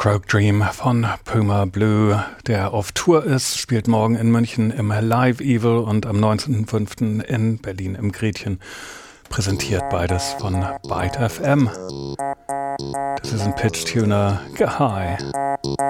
Croak Dream von Puma Blue, der auf Tour ist, spielt morgen in München im Live Evil und am 19.05. in Berlin im Gretchen. Präsentiert beides von Byte FM. Das ist ein Pitch Tuner Gehai.